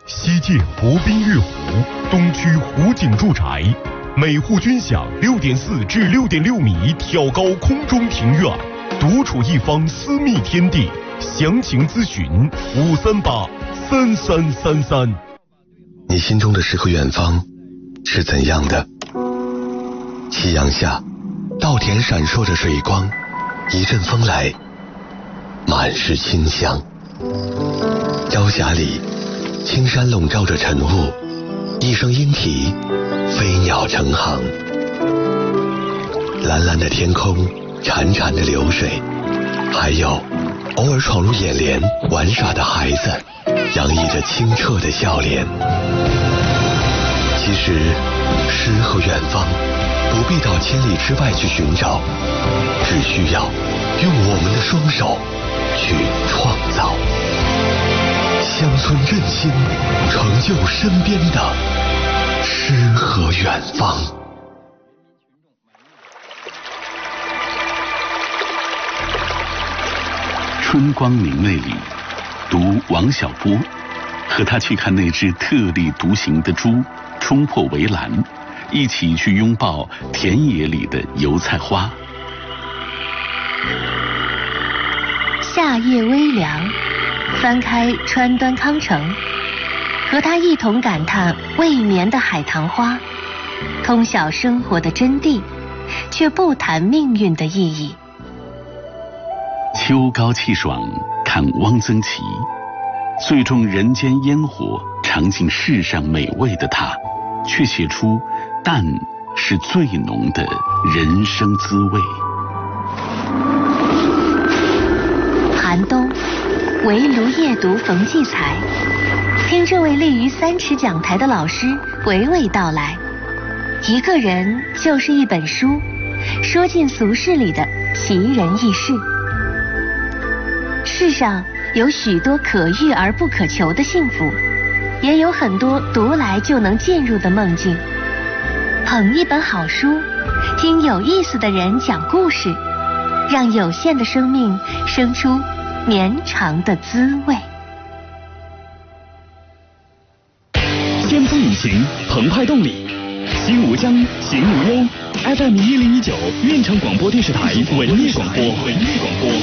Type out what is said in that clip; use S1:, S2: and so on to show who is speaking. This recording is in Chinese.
S1: 西界国宾悦湖东区湖景住宅，每户均享6.4至6.6米挑高空中庭院，独处一方私密天地。详情咨询5383333。
S2: 你心中的诗和远方是怎样的？夕阳下，稻田闪烁着水光，一阵风来，满是清香。朝霞里，青山笼罩着晨雾，一声莺啼，飞鸟成行。蓝蓝的天空，潺潺的流水，还有偶尔闯入眼帘玩耍的孩子，洋溢着清澈的笑脸。其实，诗和远方不必到千里之外去寻找，只需要用我们的双手去创造。乡村振兴，成就身边的诗和远方。
S3: 春光明媚里，读王小波，和他去看那只特立独行的猪冲破围栏，一起去拥抱田野里的油菜花。
S4: 夏夜微凉，翻开川端康成，和他一同感叹未眠的海棠花，通晓生活的真谛，却不谈命运的意义。
S3: 秋高气爽，看汪曾祺，最重人间烟火，尝尽世上美味的他，却写出淡是最浓的人生滋味。
S4: 寒冬，围炉夜读冯骥才，听这位立于3尺讲台的老师娓娓道来。一个人就是一本书，说尽俗世里的奇人异事。世上有许多可遇而不可求的幸福，也有很多读来就能进入的梦境。捧一本好书，听有意思的人讲故事，让有限的生命生出绵长的滋味。
S5: 先锋引擎，澎湃动力，心无疆，行无忧。FM1019，运城广播电视台文艺广播。